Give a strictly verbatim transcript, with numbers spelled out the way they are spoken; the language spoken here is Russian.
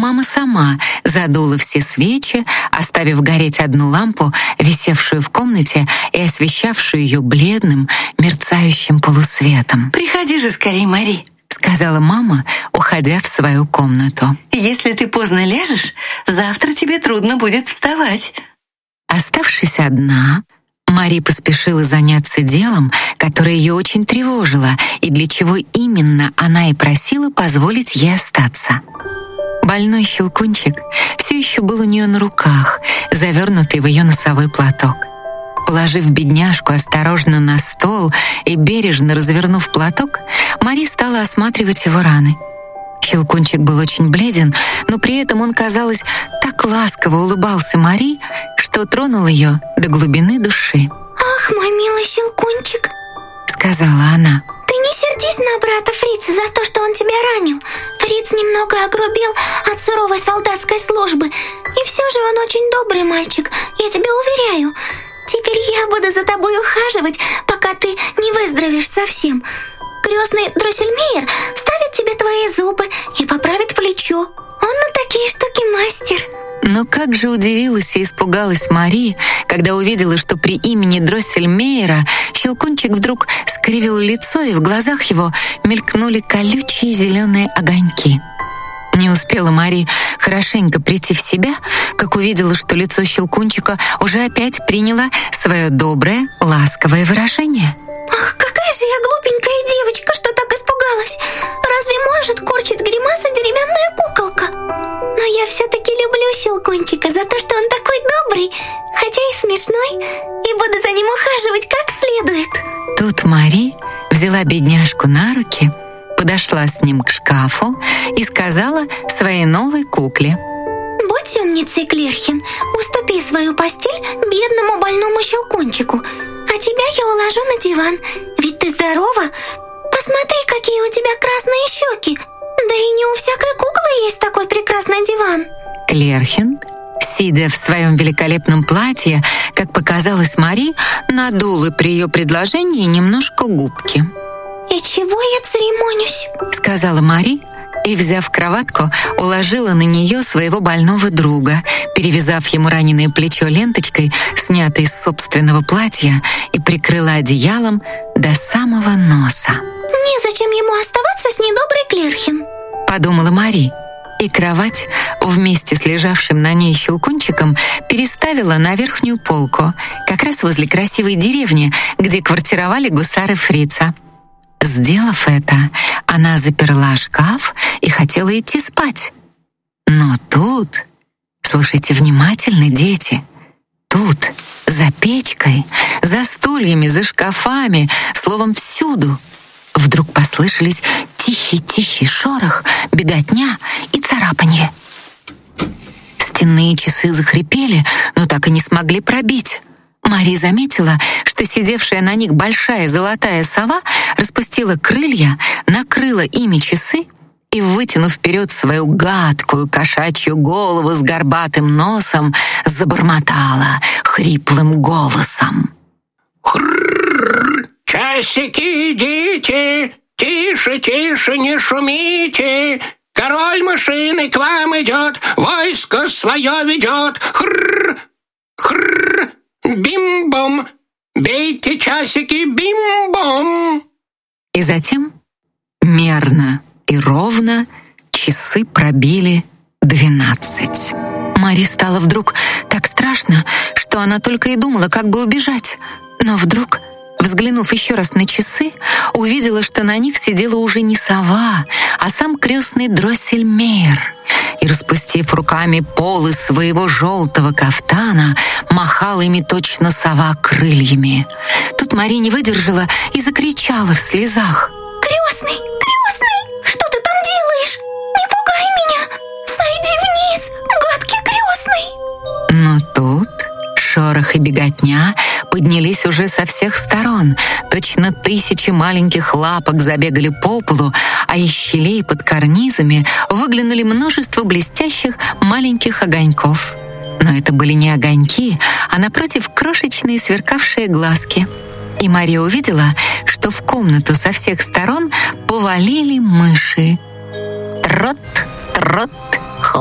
Мама сама задула все свечи, оставив гореть одну лампу, висевшую в комнате и освещавшую ее бледным, мерцающим полусветом. «Приходи же скорее, Мари», — сказала мама, уходя в свою комнату. «Если ты поздно ляжешь, завтра тебе трудно будет вставать». Оставшись одна, Мари поспешила заняться делом, которое ее очень тревожило, и для чего именно она и просила позволить ей остаться. Больной Щелкунчик все еще был у нее на руках, завернутый в ее носовой платок. Положив бедняжку осторожно на стол и бережно развернув платок, Мари стала осматривать его раны. Щелкунчик был очень бледен, но при этом он, казалось, так ласково улыбался Мари, что тронул ее до глубины души. «Ах, мой милый Щелкунчик», — сказала она, — «ты не сердись на брата Фрица за то, что он тебя ранил. Фриц немного огрубел от суровой солдатской службы, и все же он очень добрый мальчик, я тебя уверяю. Теперь я буду за тобой ухаживать, пока ты не выздоровеешь совсем. Крестный Дроссельмейер вставит тебе твои зубы и поправит плечо. Он на такие штуки мастер». Но как же удивилась и испугалась Мари, когда увидела, что при имени Дроссельмейера Щелкунчик вдруг скривил лицо, и в глазах его мелькнули колючие зеленые огоньки. Не успела Мари хорошенько прийти в себя, как увидела, что лицо Щелкунчика уже опять приняло свое доброе, ласковое выражение. «Ах, какая же я глупенькая девочка, что так испугалась! Разве может корчить гримасы деревянная куколка? Но я все-таки люблю Щелкунчика за то, что он такой добрый, хотя и смешной, и буду за ним ухаживать как следует». Тут Мари взяла бедняжку на руки, подошла с ним к шкафу и сказала своей новой кукле: «Будь умницей, Клерхин, уступи свою постель бедному больному Щелкунчику, а тебя я уложу на диван, ведь ты здорова. Посмотри, какие у тебя красные щеки, да и не у всякой куклы есть такой прекрасный диван». Клерхин, сидя в своем великолепном платье, как показалось Мари, надула при ее предложении немножко губки. «И чего я церемонюсь?» — сказала Мари, и, взяв кроватку, уложила на нее своего больного друга, перевязав ему раненое плечо ленточкой, снятой с собственного платья, и прикрыла одеялом до самого носа. «Незачем ему оставаться с недоброй Клерхин», — подумала Мари, и кровать вместе с лежавшим на ней Щелкунчиком переставила на верхнюю полку, как раз возле красивой деревни, где квартировали гусары Фрица. Сделав это, она заперла шкаф и хотела идти спать. Но тут, слушайте внимательно, дети, тут, за печкой, за стульями, за шкафами, словом, всюду, вдруг послышались тихий-тихий шорох, беготня и царапанье. Стенные часы захрипели, но так и не смогли пробить. Мари заметила, что сидевшая на них большая золотая сова распустила крылья, накрыла ими часы и, вытянув вперед свою гадкую кошачью голову с горбатым носом, забормотала хриплым голосом: «Хрррр! Часики идите! Тише, тише, не шумите! Король мышиный к вам идет, войско свое ведет! Хрррр! Хрррр! Бим-бом! Бейте часики, бим-бом!» И затем, мерно и ровно, часы пробили двенадцать. Мари стало вдруг так страшно, что она только и думала, как бы убежать. Но вдруг, взглянув еще раз на часы, увидела, что на них сидела уже не сова, а сам крестный Дроссельмейер, и, распустив руками полы своего желтого кафтана, махал ими точно сова крыльями. Тут Мари не выдержала и закричала в слезах: «Крестный, крестный, что ты там делаешь? Не пугай меня! Сойди вниз, гадкий крестный!» Но тут шорох и беготня поднялись уже со всех сторон. Точно тысячи маленьких лапок забегали по полу, а из щелей под карнизами выглянули множество блестящих маленьких огоньков. Но это были не огоньки, а напротив крошечные сверкавшие глазки. И Мария увидела, что в комнату со всех сторон повалили мыши. Трот, трот,